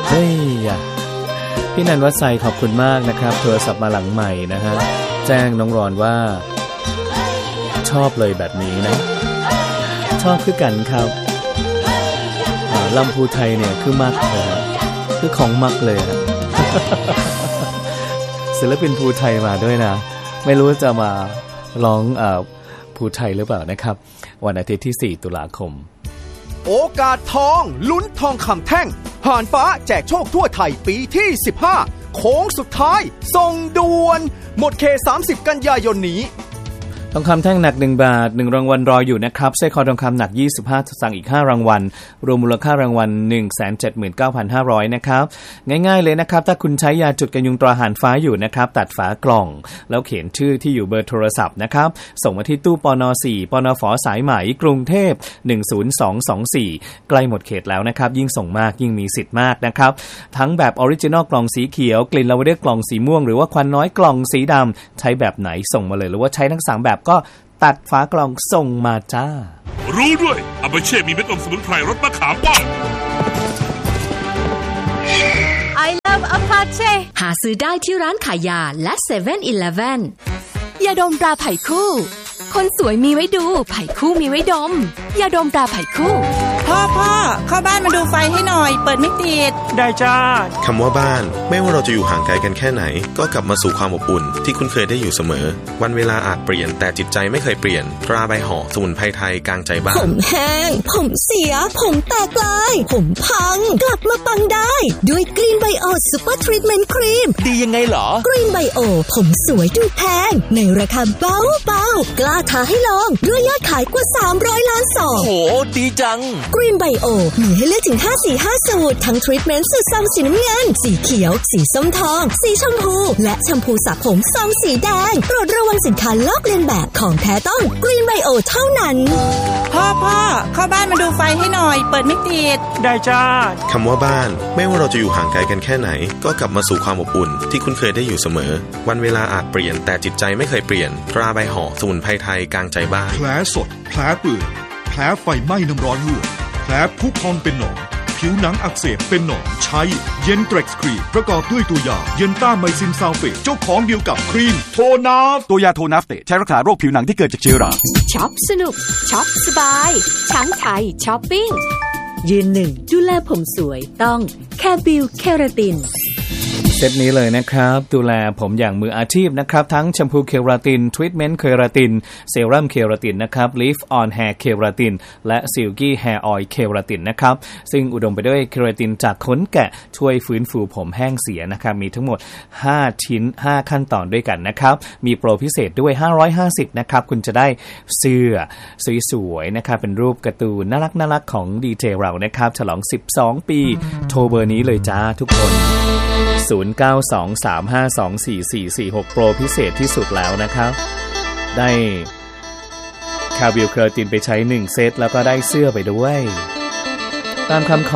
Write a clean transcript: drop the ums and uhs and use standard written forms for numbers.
เฮ้ยพี่นันวัดไซขอบคุณมากนะครับโทรศัพท์มาหลังใหม่นะฮะแจ้งน้องรอนว่าชอบเลยแบบนี้นะชอบคือกันครับลำพูไทยเนี่ยคือมักเลยครับคือของมักเลยครับ ศิลปินภูไทยมาด้วยนะไม่รู้จะมาร้องภูไทยหรือเปล่านะครับวันอาทิตย์ที่4ตุลาคมโอกาสทองลุ้นทองคำแท่งห่านฟ้าแจกโชคทั่วไทยปีที่15โค้งสุดท้ายส่งด่วนหมดเขต30กันยายนนี้ทองคำแท่งหนัก1บาท1รางวัลรออยู่นะครับสร้อยคอทองคำหนัก25สั่งอีก5รางวัลรวมมูลค่ารางวัล 179,500 นะครับง่ายๆเลยนะครับถ้าคุณใช้ยาจุดกันยุงตราห่านฟ้าอยู่นะครับตัดฝากล่องแล้วเขียนชื่อที่อยู่เบอร์โทรศัพท์นะครับส่งมาที่ตู้ปน4ปนฝสายไหมกรุงเทพ10224ใกล้หมดเขตแล้วนะครับยิ่งส่งมากยิ่งมีสิทธิ์มากนะครับทั้งแบบออริจินอลกล่องสีเขียวกลิ่นลาเวนเดอร์กล่องสีม่วงหรือว่าควันน้อยกล่องสีดำใช้แบบไหนส่งมาเลยหรือว่าใช้ทั้ง3แบบก็ตัดฝากล่องส่งมาจ้ารู้ด้วยอาบาเช่มีเม็ดอมสมุนไพรรสมะขามป้อม I love Apache หาซื้อได้ที่ร้านขายยาและ 7-Eleven ยาดมตราไผ่คู่คนสวยมีไว้ดูไผ่คู่มีไว้ดมยาดมตราไผ่คู่พ่อเข้าบ้านมาดูไฟให้หน่อยเปิดไม่ติดได้จ้าคำว่าบ้านไม่ว่าเราจะอยู่ห่างไกลกันแค่ไหนก็กลับมาสู่ความอบอุ่นที่คุ้นเคยได้อยู่เสมอวันเวลาอาจเปลี่ยนแต่จิตใจไม่เคยเปลี่ยนตราใบห่อสมุนไพรไทยกลางใจบ้านผมแห้งผมเสียผมแตกลายผมพังกลับมาปังได้ด้วยกรีนไบโอซูเปอร์ทรีทเมนต์ครีมดียังไงเหรอกรีนไบโอผมสวยดูแพงในราคาเบาๆกล้าท้าให้ลองด้วยยอดขายกว่า300ล้านซองโหดีจังกรีนไบโอมีให้เลือกถึง5สูตรทั้งทรีทเมนต์สูตรซองสีน้ำเงินสีเขียวสีส้มทองสีชมพูและแชมพูสระผมซองสีแดงโปรดระวังสินค้าลอกเลียนแบบของแท้ต้องกรีนไบโอเท่านั้นพ่อเข้าบ้านมาดูไฟให้หน่อยเปิดไม่ติดได้จ้าคำว่าบ้านไม่ว่าเราจะอยู่ห่างไกลกันแค่ไหนก็กลับมาสู่ความอบอุ่นที่คุ้นเคยได้อยู่เสมอวันเวลาอาจเปลี่ยนแต่จิตใจไม่เคยเปลี่ยนตราใบห่อสมุนไพรไทยกลางใจบ้านแผลสดแผลเปื่อยแผลไฟไหม้น้ำร้อนลวกแผลพุพองเป็นหนองผิวหนังอักเสบเป็นหนองใช้เย็นเทร็กซ์ครีมประกอบด้วยตัวยาเย็นต้าไมซินซัลเฟตเจ้าของเดียวกับครีมโทนาฟตัวยาโทนาฟเตใช้รักษาโรคผิวหนังที่เกิดจากเชื้อราช็อปสนุกช็อปสบายช้างไทยช้อปปิ้งยืนหนึ่งดูแลผมสวยต้องแคบิลเคราตินเซตนี้เลยนะครับดูแลผมอย่างมืออาชีพนะครับทั้งแชมพูเคราตินทรีทเมนต์เคราตินเซรั่มเคราตินนะครับลิฟต์ออนแฮร์เคราตินและซิลกี้แฮร์ออยล์เคราตินนะครับซึ่งอุดมไปด้วยเคราตินจากขนแกะช่วยฟื้นฟูผมแห้งเสียนะครับมีทั้งหมด5ชิ้น5ขั้นตอนด้วยกันนะครับมีโปรพิเศษด้วย550นะครับคุณจะได้เสื้อสวยๆนะครับเป็นรูปการ์ตูนน่ารักของดีเจเรานะครับฉลอง12ปีโทรเบอร์นี้เลยจ้าทุกคน0923524446โปรพิเศษที่สุดแล้วนะครับได้คาบิลเคราตินไปใช้1เซตแล้วก็ได้เสื้อไปด้วยตามคำขอ